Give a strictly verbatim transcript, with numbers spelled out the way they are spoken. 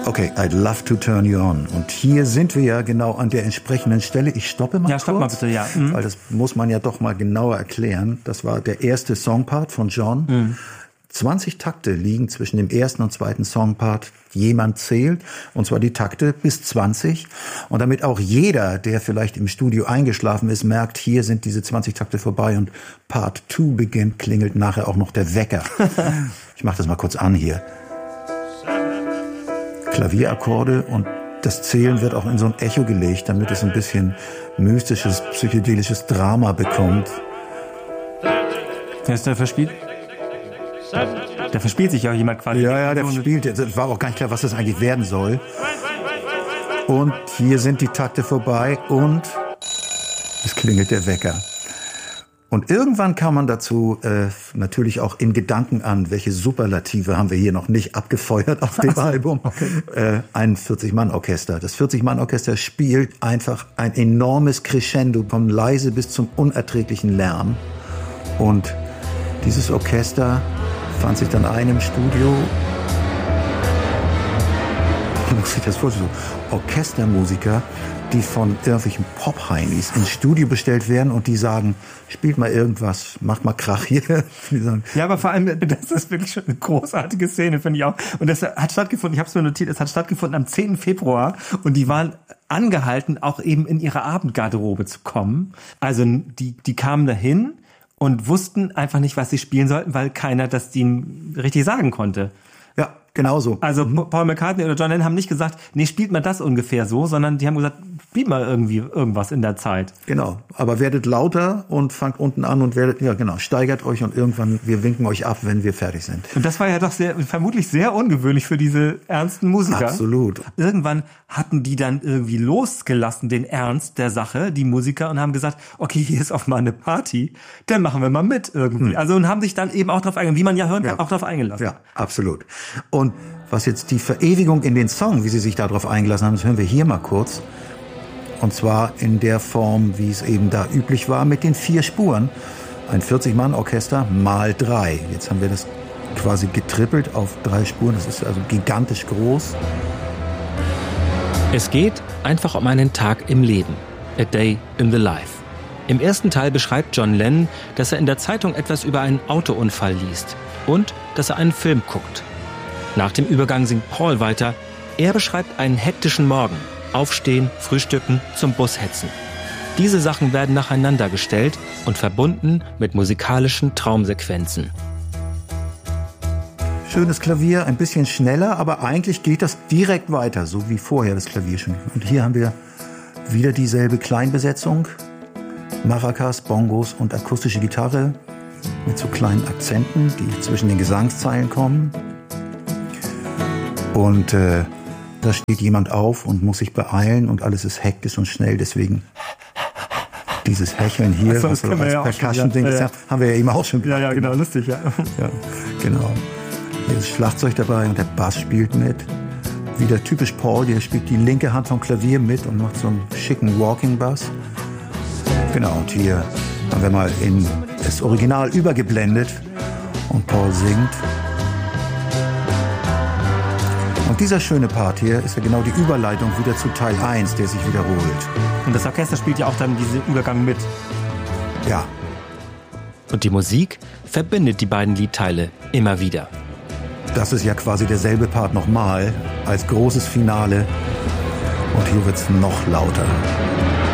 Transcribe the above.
Okay, I'd love to turn you on. Und hier sind wir ja genau an der entsprechenden Stelle. Ich stoppe mal ja, kurz. Stopp mal bitte, ja. Mhm. Weil das muss man ja doch mal genauer erklären. Das war der erste Songpart von John. Mhm. zwanzig Takte liegen zwischen dem ersten und zweiten Songpart. Jemand zählt, und zwar die Takte bis zwanzig. Und damit auch jeder, der vielleicht im Studio eingeschlafen ist, merkt, hier sind diese zwanzig Takte vorbei und Part zwei beginnt, klingelt nachher auch noch der Wecker. Ich mache das mal kurz an hier. Klavierakkorde und das Zählen wird auch in so ein Echo gelegt, damit es ein bisschen mystisches, psychedelisches Drama bekommt. Wer ist der verspielt? Da verspielt sich ja jemand quasi. Ja, ja, der verspielt. Es war auch gar nicht klar, was das eigentlich werden soll. Und hier sind die Takte vorbei und es klingelt der Wecker. Und irgendwann kam man dazu äh, natürlich auch in Gedanken an, welche Superlative haben wir hier noch nicht abgefeuert auf dem Album. Okay. Äh, ein vierzig-Mann-Orchester. Das vierzig-Mann-Orchester spielt einfach ein enormes Crescendo, von leise bis zum unerträglichen Lärm. Und dieses Orchester fand sich dann ein im Studio. Man muss sich das vorstellen, so Orchestermusiker, die von irgendwelchen Pop-Heinis ins Studio bestellt werden und die sagen, spielt mal irgendwas, macht mal Krach hier. Ja, aber vor allem, das ist wirklich schon eine großartige Szene, finde ich auch. Und das hat stattgefunden, ich habe es mir notiert, es hat stattgefunden am zehnten Februar und die waren angehalten, auch eben in ihre Abendgarderobe zu kommen. Also die, die kamen dahin und wussten einfach nicht, was sie spielen sollten, weil keiner das ihnen richtig sagen konnte. Ja, genauso. Also Paul McCartney oder John Lennon haben nicht gesagt, nee, spielt mal das ungefähr so, sondern die haben gesagt, spielt mal irgendwie irgendwas in der Zeit. Genau, aber werdet lauter und fangt unten an und werdet, ja genau, steigert euch und irgendwann, wir winken euch ab, wenn wir fertig sind. Und das war ja doch sehr, vermutlich sehr ungewöhnlich für diese ernsten Musiker. Absolut. Irgendwann hatten die dann irgendwie losgelassen, den Ernst der Sache, die Musiker, und haben gesagt, okay, hier ist auch mal eine Party, dann machen wir mal mit irgendwie. Hm. Also und haben sich dann eben auch drauf eingelassen, wie man ja hören kann, ja. auch drauf eingelassen. Ja, absolut. Und was jetzt die Verewigung in den Song, wie sie sich darauf eingelassen haben, das hören wir hier mal kurz. Und zwar in der Form, wie es eben da üblich war, mit den vier Spuren. Ein vierzig-Mann-Orchester mal drei. Jetzt haben wir das quasi getrippelt auf drei Spuren. Das ist also gigantisch groß. Es geht einfach um einen Tag im Leben. A day in the life. Im ersten Teil beschreibt John Lennon, dass er in der Zeitung etwas über einen Autounfall liest und dass er einen Film guckt. Nach dem Übergang singt Paul weiter. Er beschreibt einen hektischen Morgen. Aufstehen, frühstücken, zum Bus hetzen. Diese Sachen werden nacheinander gestellt und verbunden mit musikalischen Traumsequenzen. Schönes Klavier, ein bisschen schneller, aber eigentlich geht das direkt weiter, so wie vorher das Klavier schon. Und hier haben wir wieder dieselbe Kleinbesetzung. Maracas, Bongos und akustische Gitarre mit so kleinen Akzenten, die zwischen den Gesangszeilen kommen. Und äh, da steht jemand auf und muss sich beeilen und alles ist hektisch und schnell. Deswegen dieses Hecheln hier, also, was so als ja Percussion-Ding, ja, ja. haben wir ja eben auch schon. Ja, ja, genau, lustig, ja. Ja, genau. Hier ist Schlagzeug dabei und der Bass spielt mit. Wieder typisch Paul, der spielt die linke Hand vom Klavier mit und macht so einen schicken Walking-Bass. Genau, und hier haben wir mal in das Original übergeblendet und Paul singt. Und dieser schöne Part hier ist ja genau die Überleitung wieder zu Teil eins, der sich wiederholt. Und das Orchester spielt ja auch dann diesen Übergang mit. Ja. Und die Musik verbindet die beiden Liedteile immer wieder. Das ist ja quasi derselbe Part nochmal als großes Finale. Und hier wird's noch lauter.